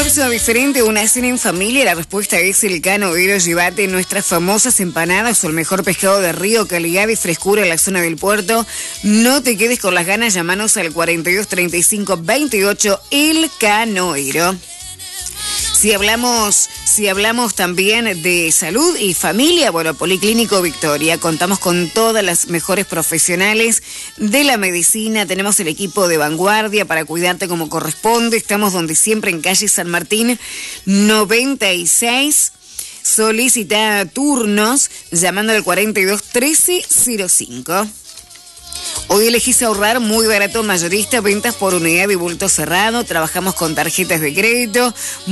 próxima diferente, una cena en familia. La respuesta es el Canoero. Llévate nuestras famosas empanadas o el mejor pescado de río, calidad y frescura en la zona del puerto. No te quedes con las ganas, llámanos al 42 35 28, el Canoero. Si hablamos también de salud y familia, bueno, Policlínico Victoria, contamos con todas las mejores profesionales de la medicina, tenemos el equipo de vanguardia para cuidarte como corresponde, estamos donde siempre en calle San Martín 96, solicita turnos llamando al 42 13 05. Hoy elegís ahorrar muy barato mayorista, ventas por unidad y bulto cerrado, trabajamos con tarjetas de crédito.